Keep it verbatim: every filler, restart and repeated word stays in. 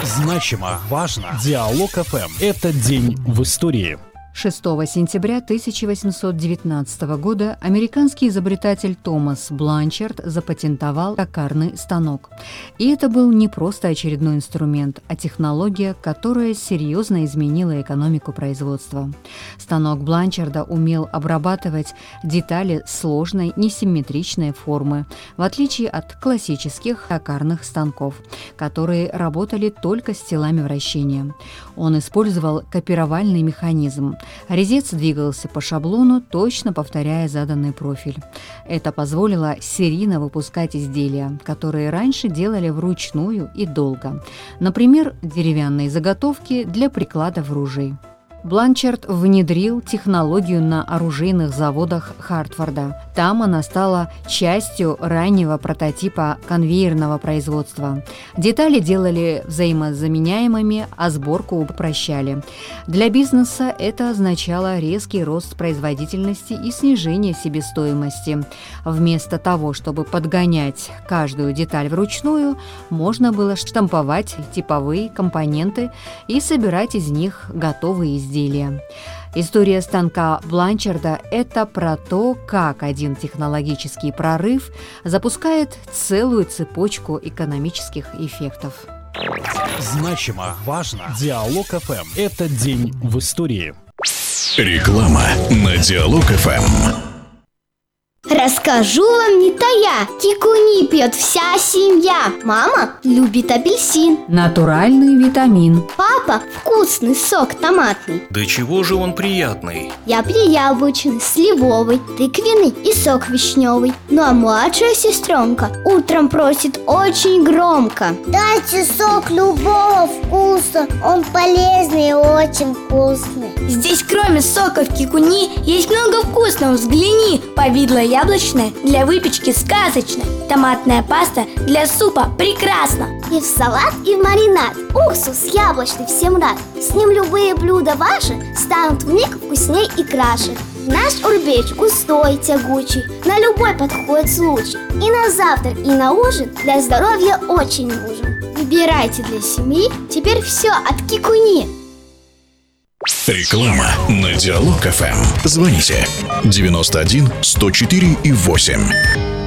Значимо, важно. Диалог эф эм. Этот день в истории. шестого сентября тысяча восемьсот девятнадцатого года американский изобретатель Томас Бланчард запатентовал токарный станок. И это был не просто очередной инструмент, а технология, которая серьезно изменила экономику производства. Станок Бланчарда умел обрабатывать детали сложной, несимметричной формы, в отличие от классических токарных станков, которые работали только с телами вращения. Он использовал копировальный механизм. Резец двигался по шаблону, точно повторяя заданный профиль. Это позволило серийно выпускать изделия, которые раньше делали вручную и долго. Например, деревянные заготовки для прикладов ружей. Бланчард внедрил технологию на оружейных заводах Хартфорда. Там она стала частью раннего прототипа конвейерного производства. Детали делали взаимозаменяемыми, а сборку упрощали. Для бизнеса это означало резкий рост производительности и снижение себестоимости. Вместо того, чтобы подгонять каждую деталь вручную, можно было штамповать типовые компоненты и собирать из них готовые изделия. Изделия. История станка Бланчарда – это про то, как один технологический прорыв запускает целую цепочку экономических эффектов. Значимо, важно. Диалог эф эм. Этот день в истории. Реклама на Диалог эф эм. Расскажу вам не тая, кикуни пьет вся семья. Мама любит апельсин. Натуральный витамин. Папа вкусный сок томатный. Да чего же он приятный? Я пью яблочный, сливовый, тыквенный и сок вишневый. Ну а младшая сестренка утром просит очень громко: дайте сок любого вкуса, он полезный и очень вкусный. Здесь кроме соков кикуни есть много вкусного, взгляни. Повидло яблочное для выпечки сказочно. Томатная паста для супа прекрасно. И в салат, и в маринад. Уксус яблочный всем рад. С ним любые блюда ваши станут вмиг вкусней и краше. Наш урбеч густой, тягучий, на любой подходит случай. И на завтрак, и на ужин для здоровья очень нужен. Выбирайте для семьи теперь все от кикуни. Реклама на Диалог эф эм. Звоните девяносто один сто четыре и восемь.